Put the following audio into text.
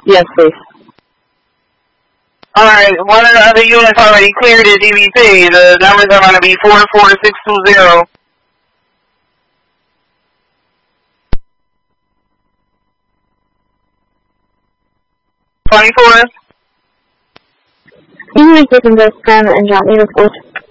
Yes, please. Alright, one of the other units already cleared at DVP. The numbers are going to be 44620. 24. Can you take this and just scan and drop me the report?